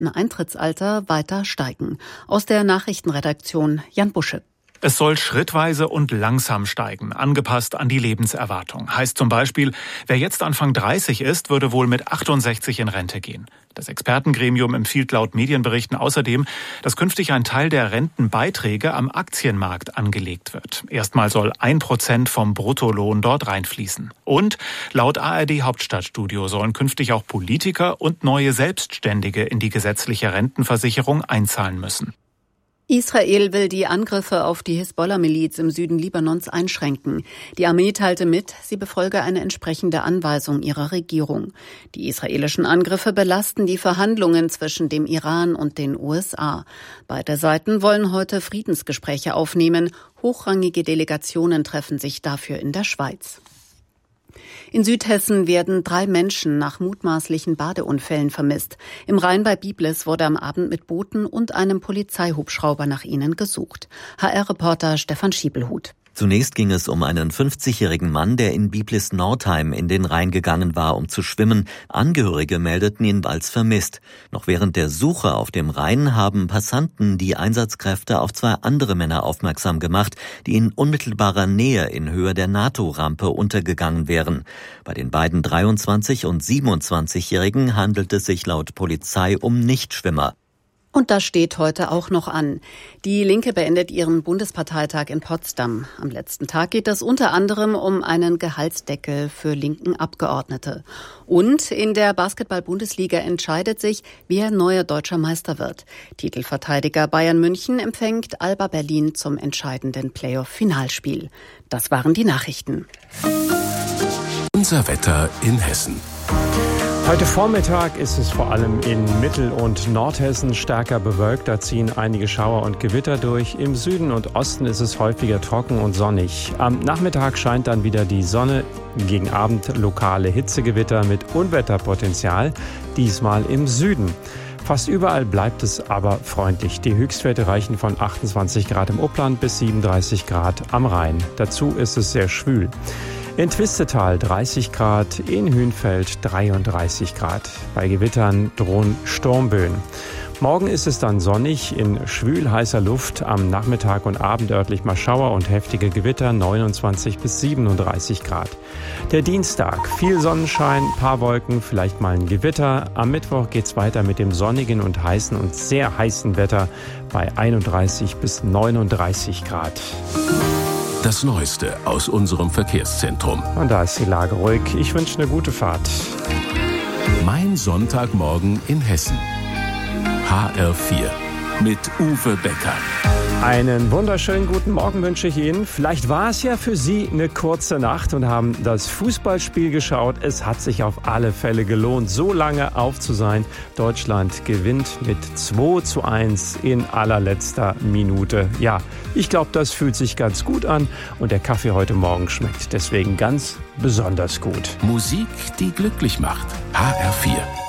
Eintrittsalter weiter steigen. Aus der Nachrichtenredaktion Jan Busche. Es soll schrittweise und langsam steigen, angepasst an die Lebenserwartung. Heißt zum Beispiel, wer jetzt Anfang 30 ist, würde wohl mit 68 in Rente gehen. Das Expertengremium empfiehlt laut Medienberichten außerdem, dass künftig ein Teil der Rentenbeiträge am Aktienmarkt angelegt wird. Erstmal soll 1% vom Bruttolohn dort reinfließen. Und laut ARD Hauptstadtstudio sollen künftig auch Politiker und neue Selbstständige in die gesetzliche Rentenversicherung einzahlen müssen. Israel will die Angriffe auf die Hisbollah-Miliz im Süden Libanons einschränken. Die Armee teilte mit, sie befolge eine entsprechende Anweisung ihrer Regierung. Die israelischen Angriffe belasten die Verhandlungen zwischen dem Iran und den USA. Beide Seiten wollen heute Friedensgespräche aufnehmen. Hochrangige Delegationen treffen sich dafür in der Schweiz. In Südhessen werden 3 Menschen nach mutmaßlichen Badeunfällen vermisst. Im Rhein bei Biblis wurde am Abend mit Booten und einem Polizeihubschrauber nach ihnen gesucht. HR-Reporter Stefan Schiebelhut. Zunächst ging es um einen 50-jährigen Mann, der in Biblis-Nordheim in den Rhein gegangen war, um zu schwimmen. Angehörige meldeten ihn als vermisst. Noch während der Suche auf dem Rhein haben Passanten die Einsatzkräfte auf 2 andere Männer aufmerksam gemacht, die in unmittelbarer Nähe in Höhe der NATO-Rampe untergegangen wären. Bei den beiden 23- und 27-Jährigen handelt es sich laut Polizei um Nichtschwimmer. Und das steht heute auch noch an. Die Linke beendet ihren Bundesparteitag in Potsdam. Am letzten Tag geht es unter anderem um einen Gehaltsdeckel für linken Abgeordnete. Und in der Basketball-Bundesliga entscheidet sich, wer neuer deutscher Meister wird. Titelverteidiger Bayern München empfängt Alba Berlin zum entscheidenden Playoff-Finalspiel. Das waren die Nachrichten. Unser Wetter in Hessen. Heute Vormittag ist es vor allem in Mittel- und Nordhessen stärker bewölkt. Da ziehen einige Schauer und Gewitter durch. Im Süden und Osten ist es häufiger trocken und sonnig. Am Nachmittag scheint dann wieder die Sonne. Gegen Abend lokale Hitzegewitter mit Unwetterpotenzial. Diesmal im Süden. Fast überall bleibt es aber freundlich. Die Höchstwerte reichen von 28 Grad im Upland bis 37 Grad am Rhein. Dazu ist es sehr schwül. In Twistetal 30 Grad, in Hünfeld 33 Grad. Bei Gewittern drohen Sturmböen. Morgen ist es dann sonnig in schwül heißer Luft. Am Nachmittag und Abend örtlich mal Schauer und heftige Gewitter 29 bis 37 Grad. Der Dienstag, viel Sonnenschein, paar Wolken, vielleicht mal ein Gewitter. Am Mittwoch geht's weiter mit dem sonnigen und heißen und sehr heißen Wetter bei 31 bis 39 Grad. Das Neueste aus unserem Verkehrszentrum. Und da ist die Lage ruhig. Ich wünsche eine gute Fahrt. Mein Sonntagmorgen in Hessen. HR4 mit Uwe Becker. Einen wunderschönen guten Morgen wünsche ich Ihnen. Vielleicht war es ja für Sie eine kurze Nacht und haben das Fußballspiel geschaut. Es hat sich auf alle Fälle gelohnt, so lange auf zu sein. Deutschland gewinnt mit 2:1 in allerletzter Minute. Ja, ich glaube, das fühlt sich ganz gut an und der Kaffee heute Morgen schmeckt deswegen ganz besonders gut. Musik, die glücklich macht. HR4.